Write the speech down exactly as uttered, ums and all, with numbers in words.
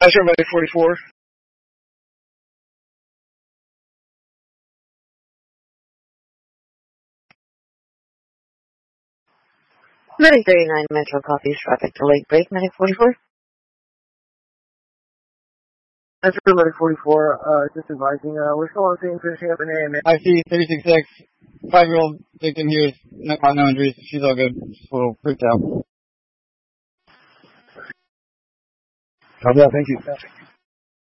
How's everybody, forty-four? Medic thirty-nine Metro copies, traffic to Lake Break, Medic forty-four. That's everybody, forty-four, uh, just advising, uh, we're still on scene finishing up an A M A. I see thirty-six X, five-year-old victim here is not got no injuries. She's all good. Just a little freaked out. Copy that, thank you.